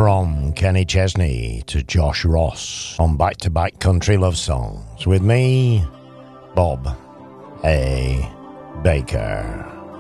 From Kenny Chesney to Josh Ross on back-to-back country love songs with me, Bob A. Baker.